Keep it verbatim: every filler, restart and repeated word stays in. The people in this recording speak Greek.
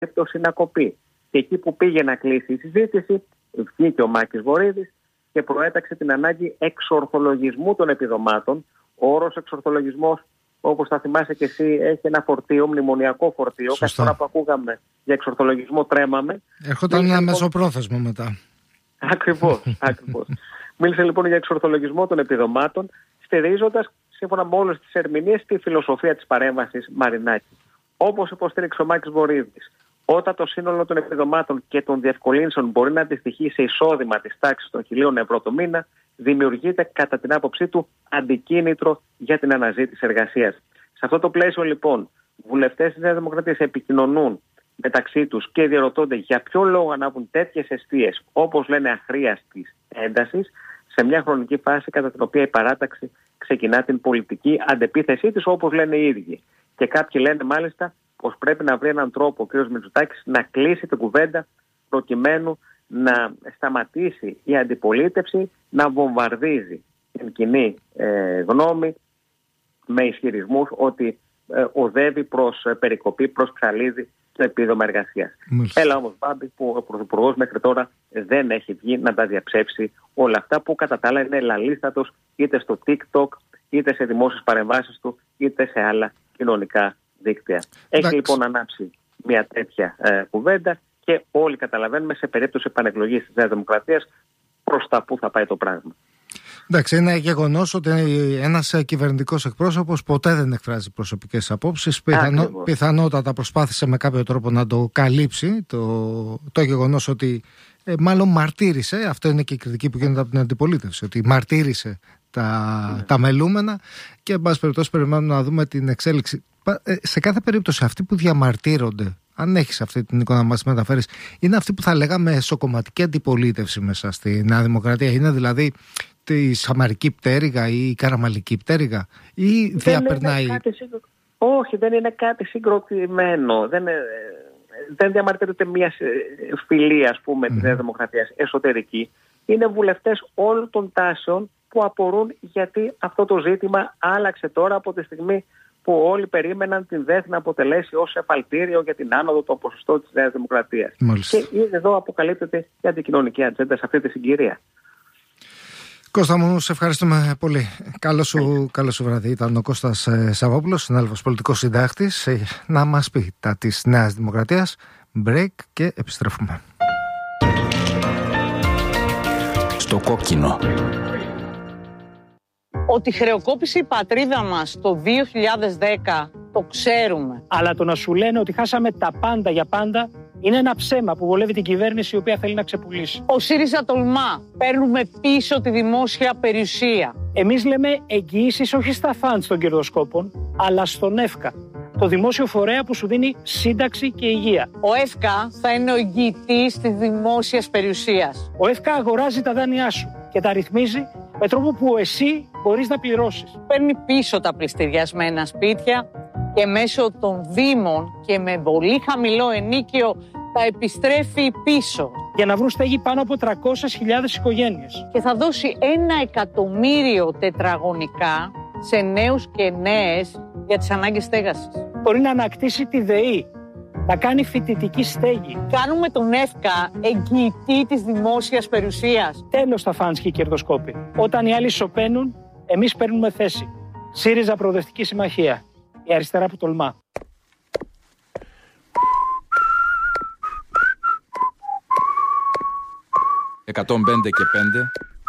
περίπτωση να κοπεί. Και εκεί που πήγε να κλείσει η συζήτηση, βγήκε ο Μάκης Βορίδης και προέταξε την ανάγκη εξορθολογισμού των επιδομάτων. Ο όρος εξορθολογισμός, όπως θα θυμάσαι και εσύ, έχει ένα φορτίο, μνημονιακό φορτίο. Κάθε φορά που ακούγαμε για εξορθολογισμό τρέμαμε. Έρχονταν ένα λοιπόν... μεσοπρόθεσμο μετά. Ακριβώς, ακριβώς. Μίλησε λοιπόν για εξορθολογισμό των επιδομάτων, στηρίζοντας σύμφωνα με όλες τις ερμηνείες τη φιλοσοφία της παρέμβασης Μαρινάκη. Όπως υποστήριξε ο Μάκης Βορίδης, όταν το σύνολο των επιδομάτων και των διευκολύνσεων μπορεί να αντιστοιχεί σε εισόδημα της τάξης των χιλίων ευρώ το μήνα, δημιουργείται κατά την άποψή του αντικίνητρο για την αναζήτηση εργασίας. Σε αυτό το πλαίσιο λοιπόν, βουλευτές της Νέας Δημοκρατίας επικοινωνούν μεταξύ τους και διαρωτώνται για ποιο λόγο ανάβουν τέτοιες εστίες, όπως λένε αχρίαστης έντασης, σε μια χρονική φάση κατά την οποία η παράταξη ξεκινά την πολιτική αντεπίθεσή της, όπως λένε οι ίδιοι. Και κάποιοι λένε μάλιστα πως πρέπει να βρει έναν τρόπο ο κ. Μητσοτάκης να κλείσει την κουβέντα προκειμένου να σταματήσει η αντιπολίτευση να βομβαρδίζει την κοινή ε, γνώμη με ισχυρισμούς ότι ε, οδεύει προς ε, περικοπή, προς ψαλίδι το επίδομα εργασίας. Έλα όμως, Μπάμπη, που ο Πρωθυπουργός μέχρι τώρα δεν έχει βγει να τα διαψεύσει όλα αυτά που κατά τα άλλα είναι λαλίστατος είτε στο TikTok, είτε σε δημόσιες παρεμβάσεις του, είτε σε άλλα κοινωνικά δίκτυα. Έχει Εντάξει. λοιπόν ανάψει μια τέτοια ε, κουβέντα και όλοι καταλαβαίνουμε σε περίπτωση επανεκλογής της Νέας Δημοκρατίας προς τα που θα πάει το πράγμα. Εντάξει, είναι γεγονός ότι ένας κυβερνητικός εκπρόσωπος ποτέ δεν εκφράζει προσωπικές απόψεις. Πιθανό, πιθανότατα προσπάθησε με κάποιο τρόπο να το καλύψει το, το γεγονός ότι ε, μάλλον μαρτύρησε, αυτό είναι και η κριτική που γίνεται από την αντιπολίτευση, ότι μαρτύρησε τα, mm. τα μελούμενα και εν πάση περιπτώσει περιμένουμε να δούμε την εξέλιξη. Σε κάθε περίπτωση αυτοί που διαμαρτύρονται, αν έχεις αυτή την εικόνα να μας μεταφέρεις, είναι αυτοί που θα λέγαμε εσωκομματική αντιπολίτευση μέσα στη Νέα Δημοκρατία. Είναι δηλαδή τη Σαμαρική πτέρυγα ή η Καραμαλική πτέρυγα ή δεν διαπερνάει... Συγκρο... Όχι, δεν είναι κάτι συγκροτημένο. Δεν, δεν διαμαρτύρεται μια φυλή, ας πούμε, mm. της Νέας Δημοκρατίας εσωτερική. Είναι βουλευτές όλων των τάσεων που απορούν γιατί αυτό το ζήτημα άλλαξε τώρα από τη στιγμή που όλοι περίμεναν την ΔΕΘ να αποτελέσει ως εφαλτήριο για την άνοδο των ποσοστών της Νέας Δημοκρατίας. Μάλιστα. Και ήδη εδώ αποκαλύπτεται η αντικοινωνική ατζέντα σε αυτή τη συγκυρία. Κώστα μου, σε ευχαριστούμε πολύ. Καλό σου, καλό σου βράδυ. Ήταν ο Κώστας Σαββόπουλος, συνάδελφος πολιτικός συντάκτης, να μας πει τα της Νέας Δημοκρατίας. Break και επιστρέφουμε. Στο κόκκινο. Ότι χρεοκόπησε η πατρίδα μας το δύο χιλιάδες δέκα, το ξέρουμε. Αλλά το να σου λένε ότι χάσαμε τα πάντα για πάντα είναι ένα ψέμα που βολεύει την κυβέρνηση η οποία θέλει να ξεπουλήσει. Ο ΣΥΡΙΖΑ τολμά. Παίρνουμε πίσω τη δημόσια περιουσία. Εμείς λέμε εγγυήσεις όχι στα φαντς των κερδοσκόπων, αλλά στον ΕΦΚΑ. Το δημόσιο φορέα που σου δίνει σύνταξη και υγεία. Ο ΕΦΚΑ θα είναι ο εγγυητής της δημόσιας περιουσίας. Ο ΕΦΚΑ αγοράζει τα δάνειά σου και τα ρυθμίζει με τρόπο που εσύ μπορείς να πληρώσεις. Παίρνει πίσω τα πληστηριασμένα σπίτια και μέσω των δήμων και με πολύ χαμηλό ενίκιο τα επιστρέφει πίσω. Για να βρουν στέγη πάνω από τριακόσιες χιλιάδες οικογένειες. Και θα δώσει ένα εκατομμύριο τετραγωνικά σε νέους και νέες για τις ανάγκες στέγασης. Μπορεί να ανακτήσει τη ΔΕΗ, να κάνει φοιτητική στέγη. Κάνουμε τον ΕΦΚΑ εγγυητή της δημόσιας περιουσίας. Τέλος τα φαντς και οι κερδοσκόποι. Όταν οι άλλοι σωπαίνουν, εμείς παίρνουμε θέση. ΣΥΡΙΖΑ Προοδευτική Συμμαχία. Η αριστερά που τολμά. εκατόν πέντε και πέντε